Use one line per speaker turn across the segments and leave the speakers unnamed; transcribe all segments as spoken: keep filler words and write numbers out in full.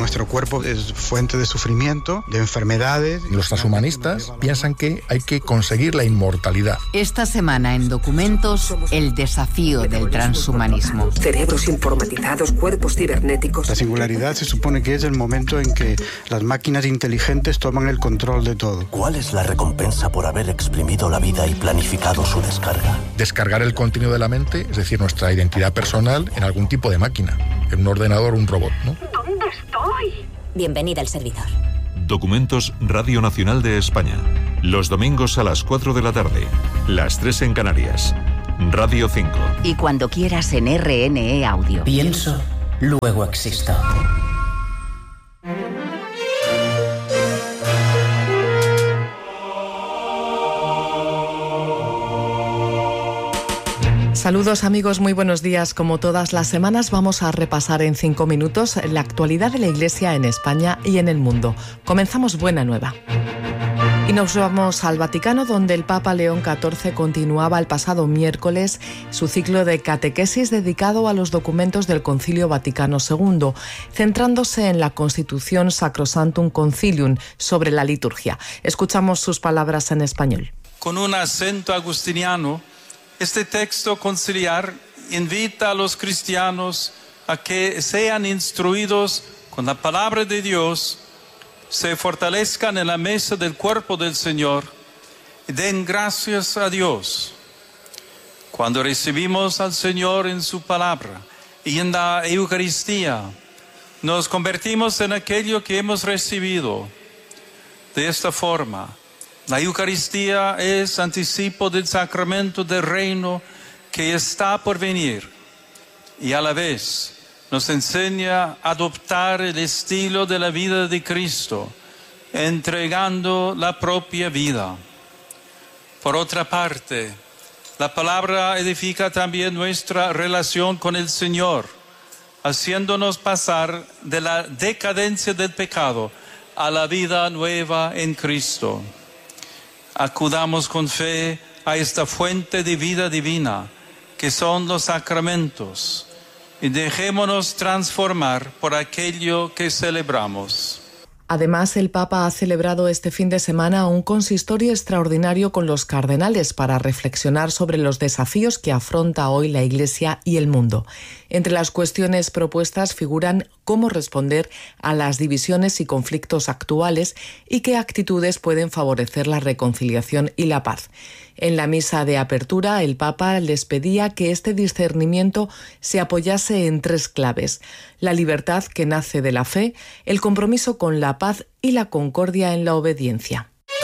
nuestro cuerpo es fuente de sufrimiento, de enfermedades.
Los transhumanistas piensan que hay que conseguir la inmortalidad.
Esta semana en Documentos, el desafío del transhumanismo.
Cerebros informatizados, cuerpos cibernéticos.
La singularidad se supone que es el momento en que las máquinas inteligentes toman el control de todo.
¿Cuál es la recompensa por haber exprimido la vida y planificado su descarga?
Descargar el contenido de la mente, es decir, nuestra identidad personal, en algún tipo de máquina, en un ordenador o un robot, ¿no?
¿Dónde estoy?
Bienvenida al servidor.
Documentos Radio Nacional de España. Los domingos a las cuatro de la tarde. Las tres en Canarias. Radio cinco.
Y cuando quieras en R N E Audio.
Pienso, luego existo.
Saludos amigos, muy buenos días. Como todas las semanas vamos a repasar en cinco minutos la actualidad de la Iglesia en España y en el mundo. Comenzamos Buena Nueva. Y nos vamos al Vaticano, donde el Papa León catorce continuaba el pasado miércoles su ciclo de catequesis dedicado a los documentos del Concilio Vaticano segundo, centrándose en la Constitución Sacrosanctum Concilium sobre la liturgia. Escuchamos sus palabras en español.
Con un acento agustiniano, este texto conciliar invita a los cristianos a que sean instruidos con la palabra de Dios, se fortalezcan en la mesa del cuerpo del Señor y den gracias a Dios. Cuando recibimos al Señor en su palabra y en la Eucaristía, nos convertimos en aquello que hemos recibido. De esta forma, la Eucaristía es anticipo del sacramento del reino que está por venir y a la vez nos enseña a adoptar el estilo de la vida de Cristo, entregando la propia vida. Por otra parte, la palabra edifica también nuestra relación con el Señor, haciéndonos pasar de la decadencia del pecado a la vida nueva en Cristo. Acudamos con fe a esta fuente de vida divina, que son los sacramentos, y dejémonos transformar por aquello que celebramos.
Además, el Papa ha celebrado este fin de semana un consistorio extraordinario con los cardenales para reflexionar sobre los desafíos que afronta hoy la Iglesia y el mundo. Entre las cuestiones propuestas figuran cómo responder a las divisiones y conflictos actuales y qué actitudes pueden favorecer la reconciliación y la paz. En la misa de apertura, el Papa les pedía que este discernimiento se apoyase en tres claves: la libertad que nace de la fe, el compromiso con la paz y la concordia en la obediencia.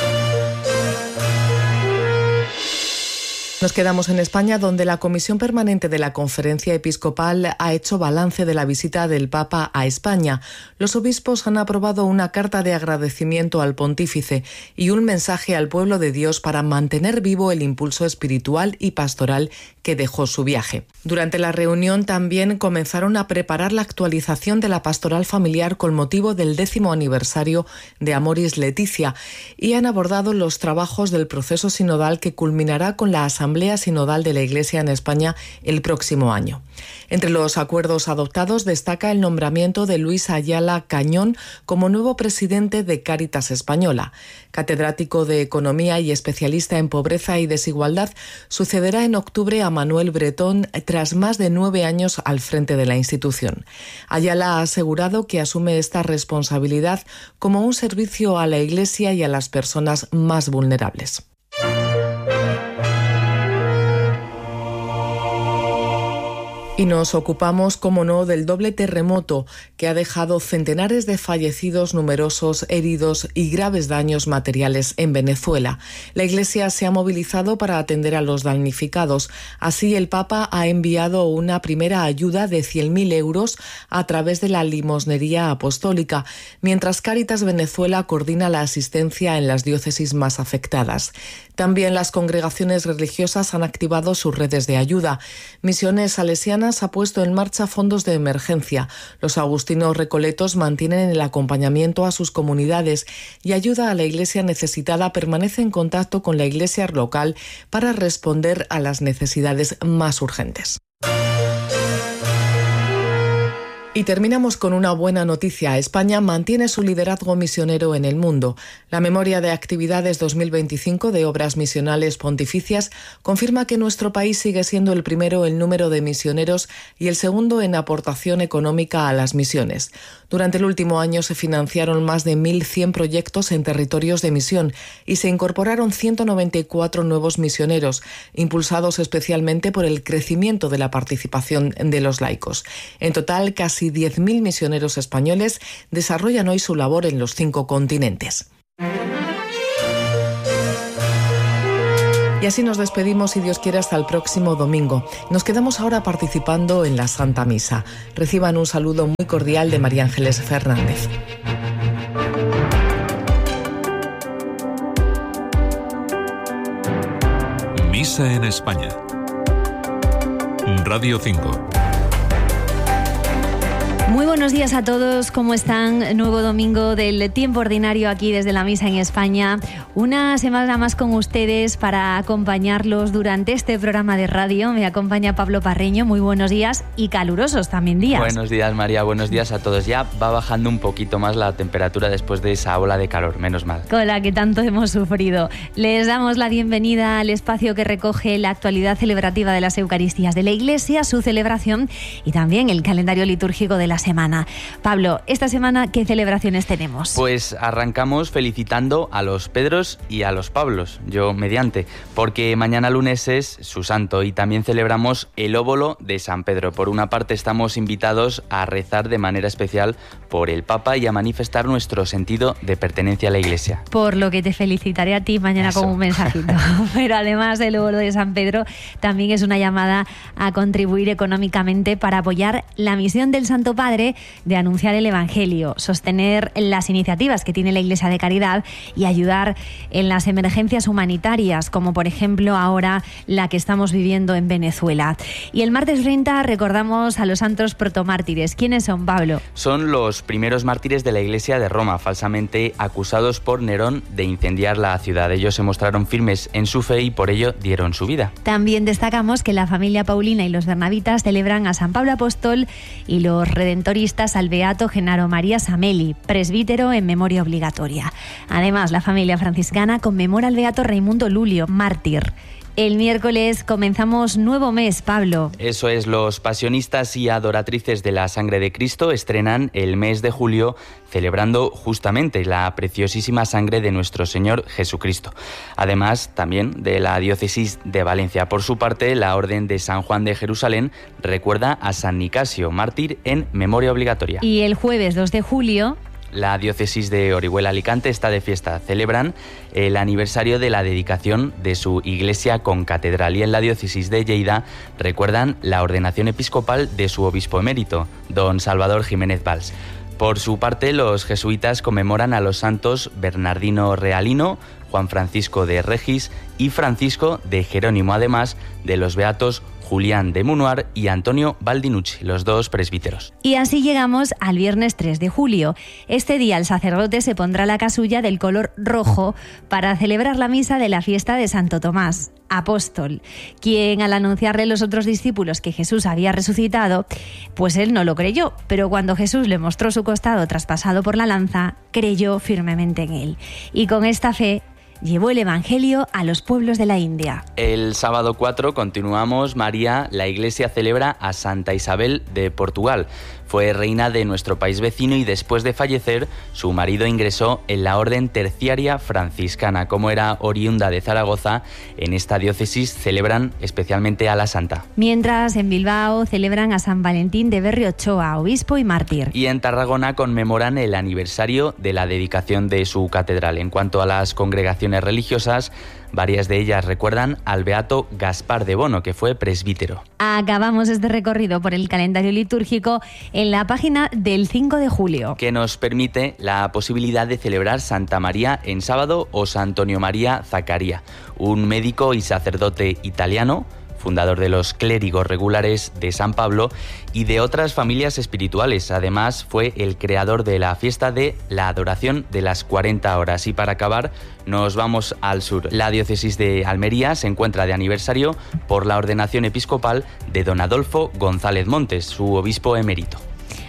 Nos quedamos en España, donde la Comisión Permanente de la Conferencia Episcopal ha hecho balance de la visita del Papa a España. Los obispos han aprobado una carta de agradecimiento al pontífice y un mensaje al pueblo de Dios para mantener vivo el impulso espiritual y pastoral que dejó su viaje. Durante la reunión también comenzaron a preparar la actualización de la pastoral familiar con motivo del décimo aniversario de Amoris Laetitia y han abordado los trabajos del proceso sinodal que culminará con la Asamblea Asamblea Sinodal de la Iglesia en España el próximo año. Entre los acuerdos adoptados destaca el nombramiento de Luis Ayala Cañón como nuevo presidente de Cáritas Española. Catedrático de Economía y especialista en pobreza y desigualdad, sucederá en octubre a Manuel Bretón tras más de nueve años al frente de la institución. Ayala ha asegurado que asume esta responsabilidad como un servicio a la Iglesia y a las personas más vulnerables. Y nos ocupamos, como no, del doble terremoto que ha dejado centenares de fallecidos, numerosos heridos y graves daños materiales en Venezuela. La Iglesia se ha movilizado para atender a los damnificados. Así, el Papa ha enviado una primera ayuda de cien mil euros a través de la limosnería apostólica, mientras Cáritas Venezuela coordina la asistencia en las diócesis más afectadas. También las congregaciones religiosas han activado sus redes de ayuda. Misiones Salesianas ha puesto en marcha fondos de emergencia. Los agustinos recoletos mantienen el acompañamiento a sus comunidades y ayuda a la Iglesia necesitada permanece en contacto con la Iglesia local para responder a las necesidades más urgentes. Y terminamos con una buena noticia. España mantiene su liderazgo misionero en el mundo. La memoria de actividades dos mil veinticinco de obras misionales pontificias confirma que nuestro país sigue siendo el primero en número de misioneros y el segundo en aportación económica a las misiones. Durante el último año se financiaron más de mil cien proyectos en territorios de misión y se incorporaron ciento noventa y cuatro nuevos misioneros, impulsados especialmente por el crecimiento de la participación de los laicos. En total, casi diez mil misioneros españoles desarrollan hoy su labor en los cinco continentes. Y así nos despedimos, si Dios quiere, hasta el próximo domingo. Nos quedamos ahora participando en la Santa Misa. Reciban un saludo muy cordial de María Ángeles Fernández.
Misa en España. Radio cinco.
Muy buenos días a todos, ¿cómo están? Nuevo domingo del tiempo ordinario aquí desde la Misa en España. Una semana más con ustedes para acompañarlos durante este programa de radio. Me acompaña Pablo Parreño, muy buenos días y calurosos también días.
Buenos días, María, buenos días a todos. Ya va bajando un poquito más la temperatura después de esa ola de calor, menos mal.
Con la que tanto hemos sufrido. Les damos la bienvenida al espacio que recoge la actualidad celebrativa de las Eucaristías de la Iglesia, su celebración y también el calendario litúrgico de la semana. Pablo, esta semana, ¿qué celebraciones tenemos?
Pues arrancamos felicitando a los Pedros y a los Pablos, yo mediante, porque mañana lunes es su santo y también celebramos el óbolo de San Pedro. Por una parte estamos invitados a rezar de manera especial por el Papa y a manifestar nuestro sentido de pertenencia a la Iglesia.
Por lo que te felicitaré a ti mañana Eso. Con un mensajito. Pero además del óbolo de San Pedro, también es una llamada a contribuir económicamente para apoyar la misión del Santo Padre de anunciar el Evangelio, sostener las iniciativas que tiene la Iglesia de Caridad y ayudar en las emergencias humanitarias, como por ejemplo ahora la que estamos viviendo en Venezuela. Y el martes treinta recordamos a los santos protomártires. ¿Quiénes son, Pablo?
Son los primeros mártires de la Iglesia de Roma, falsamente acusados por Nerón de incendiar la ciudad. Ellos se mostraron firmes en su fe y por ello dieron su vida.
También destacamos que la familia Paulina y los bernabitas celebran a San Pablo Apóstol y los redentoristas al beato Genaro María Sameli, presbítero en memoria obligatoria. Además, la familia franciscana conmemora al beato Raimundo Lulio, mártir. El miércoles comenzamos nuevo mes, Pablo.
Eso es, los pasionistas y adoratrices de la sangre de Cristo estrenan el mes de julio celebrando justamente la preciosísima sangre de nuestro Señor Jesucristo. Además, también de la diócesis de Valencia. Por su parte, la Orden de San Juan de Jerusalén recuerda a San Nicasio, mártir en memoria obligatoria.
Y el jueves dos de julio...
La diócesis de Orihuela Alicante está de fiesta. Celebran el aniversario de la dedicación de su iglesia con catedral y en la diócesis de Lleida recuerdan la ordenación episcopal de su obispo emérito, don Salvador Jiménez Valls. Por su parte, los jesuitas conmemoran a los santos Bernardino Realino, Juan Francisco de Regis y Francisco de Jerónimo, además de los beatos Julián de Munuar y Antonio Baldinucci, los dos presbíteros.
Y así llegamos al viernes tres de julio. Este día el sacerdote se pondrá la casulla del color rojo para celebrar la misa de la fiesta de Santo Tomás, apóstol, quien al anunciarle a los otros discípulos que Jesús había resucitado, pues él no lo creyó, pero cuando Jesús le mostró su costado traspasado por la lanza, creyó firmemente en él. Y con esta fe llevó el Evangelio a los pueblos de la India.
El sábado cuatro continuamos, María, la Iglesia celebra a Santa Isabel de Portugal. Fue reina de nuestro país vecino y después de fallecer, su marido ingresó en la Orden Terciaria Franciscana. Como era oriunda de Zaragoza, en esta diócesis celebran especialmente a la Santa.
Mientras en Bilbao celebran a San Valentín de Berriochoa, obispo y mártir.
Y en Tarragona conmemoran el aniversario de la dedicación de su catedral. En cuanto a las congregaciones religiosas, varias de ellas recuerdan al beato Gaspar de Bono, que fue presbítero.
Acabamos este recorrido por el calendario litúrgico en la página del cinco de julio,
que nos permite la posibilidad de celebrar Santa María en sábado o San Antonio María Zaccaria, un médico y sacerdote italiano, fundador de los clérigos regulares de San Pablo y de otras familias espirituales. Además, fue el creador de la fiesta de la adoración de las cuarenta horas. Y para acabar, nos vamos al sur. La diócesis de Almería se encuentra de aniversario por la ordenación episcopal de don Adolfo González Montes, su obispo emérito.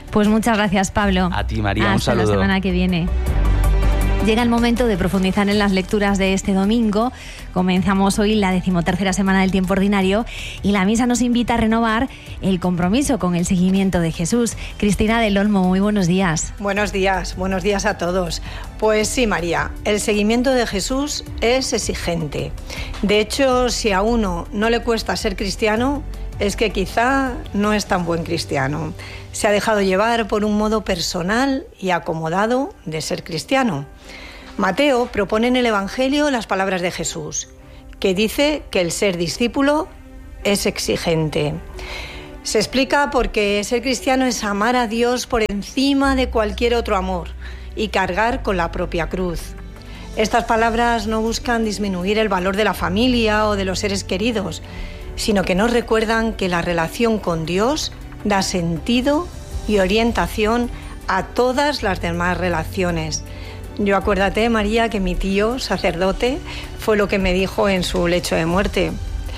Pues muchas gracias, Pablo.
A ti, María,
Hasta
un saludo.
la semana que viene. Llega el momento de profundizar en las lecturas de este domingo. Comenzamos hoy la decimotercera semana del tiempo ordinario y la misa nos invita a renovar el compromiso con el seguimiento de Jesús. Cristina del Olmo, muy buenos días.
Buenos días, buenos días a todos. Pues sí, María, el seguimiento de Jesús es exigente. De hecho, si a uno no le cuesta ser cristiano, es que quizá no es tan buen cristiano. Se ha dejado llevar por un modo personal y acomodado de ser cristiano. Mateo propone en el Evangelio las palabras de Jesús, que dice que el ser discípulo es exigente. Se explica porque ser cristiano es amar a Dios por encima de cualquier otro amor y cargar con la propia cruz. Estas palabras no buscan disminuir el valor de la familia o de los seres queridos, sino que nos recuerdan que la relación con Dios da sentido y orientación a todas las demás relaciones. Yo acuérdate, María, que mi tío, sacerdote, fue lo que me dijo en su lecho de muerte.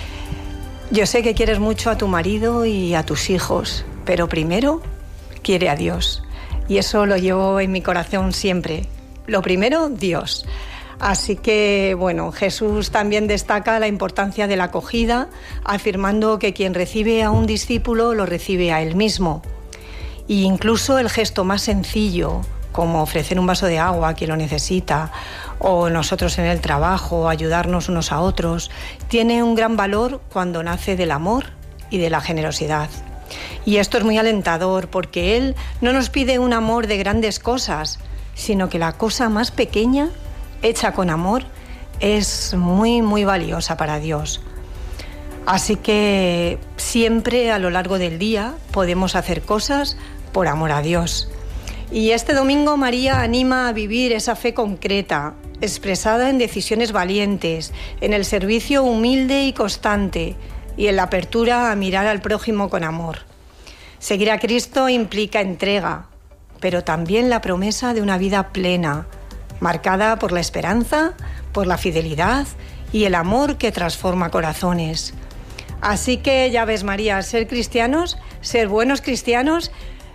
Yo sé que quieres mucho a tu marido y a tus hijos, pero primero quiere a Dios. Y eso lo llevo en mi corazón siempre. Lo primero, Dios. Así que, bueno, Jesús también destaca la importancia de la acogida, afirmando que quien recibe a un discípulo lo recibe a él mismo. E incluso el gesto más sencillo, como ofrecer un vaso de agua a quien lo necesita, o nosotros en el trabajo, ayudarnos unos a otros, tiene un gran valor cuando nace del amor y de la generosidad. Y esto es muy alentador porque Él no nos pide un amor de grandes cosas, sino que la cosa más pequeña, hecha con amor, es muy, muy valiosa para Dios. Así que siempre a lo largo del día podemos hacer cosas por amor a Dios. Y este domingo María anima a vivir esa fe concreta, expresada en decisiones valientes, en el servicio humilde y constante y en la apertura a mirar al prójimo con amor. Seguir a Cristo implica entrega, pero también la promesa de una vida plena, marcada por la esperanza, por la fidelidad y el amor que transforma corazones. Así que ya ves, María, ser cristianos, ser buenos cristianos,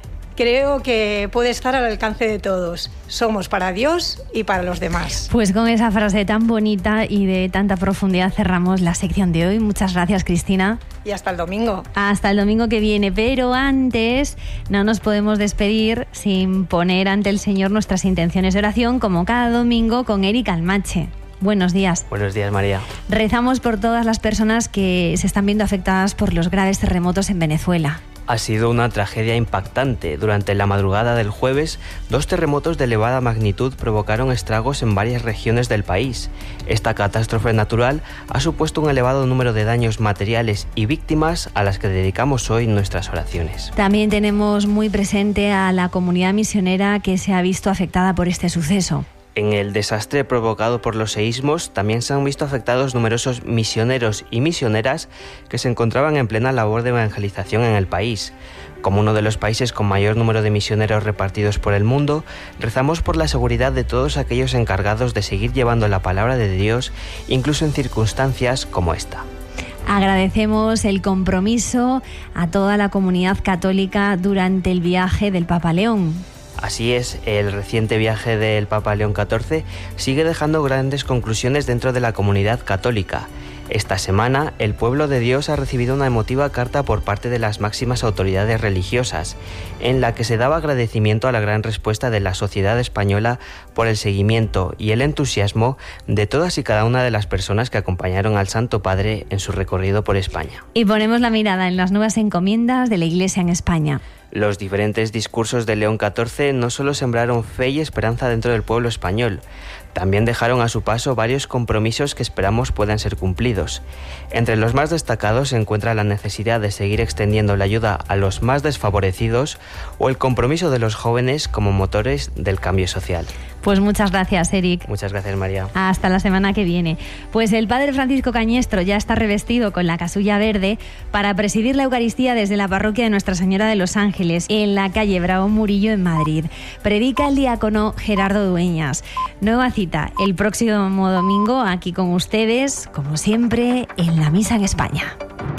creo que puede estar al alcance de todos. Somos para Dios y para los demás.
Pues con esa frase tan bonita y de tanta profundidad cerramos la sección de hoy. Muchas gracias, Cristina.
Y hasta el domingo.
Hasta el domingo que viene. Pero antes no nos podemos despedir sin poner ante el Señor nuestras intenciones de oración, como cada domingo con Eric Almache. Buenos días.
Buenos días, María.
Rezamos por todas las personas que se están viendo afectadas por los graves terremotos en Venezuela.
Ha sido una tragedia impactante. Durante la madrugada del jueves, dos terremotos de elevada magnitud provocaron estragos en varias regiones del país. Esta catástrofe natural ha supuesto un elevado número de daños materiales y víctimas a las que dedicamos hoy nuestras oraciones.
También tenemos muy presente a la comunidad misionera que se ha visto afectada por este suceso.
En el desastre provocado por los seísmos también se han visto afectados numerosos misioneros y misioneras que se encontraban en plena labor de evangelización en el país. Como uno de los países con mayor número de misioneros repartidos por el mundo, rezamos por la seguridad de todos aquellos encargados de seguir llevando la palabra de Dios, incluso en circunstancias como esta.
Agradecemos el compromiso a toda la comunidad católica durante el viaje del Papa León.
Así es, el reciente viaje del Papa León catorce sigue dejando grandes conclusiones dentro de la comunidad católica. Esta semana, el pueblo de Dios ha recibido una emotiva carta por parte de las máximas autoridades religiosas, en la que se daba agradecimiento a la gran respuesta de la sociedad española por el seguimiento y el entusiasmo de todas y cada una de las personas que acompañaron al Santo Padre en su recorrido por España.
Y ponemos la mirada en las nuevas encomiendas de la Iglesia en España.
Los diferentes discursos de León catorce no solo sembraron fe y esperanza dentro del pueblo español, también dejaron a su paso varios compromisos que esperamos puedan ser cumplidos. Entre los más destacados se encuentra la necesidad de seguir extendiendo la ayuda a los más desfavorecidos o el compromiso de los jóvenes como motores del cambio social.
Pues muchas gracias, Eric.
Muchas gracias, María.
Hasta la semana que viene. Pues el padre Francisco Cañestro ya está revestido con la casulla verde para presidir la Eucaristía desde la parroquia de Nuestra Señora de los Ángeles, en la calle Bravo Murillo, en Madrid. Predica el diácono Gerardo Dueñas. Nueva cita el próximo domingo aquí con ustedes, como siempre, en la Misa en España.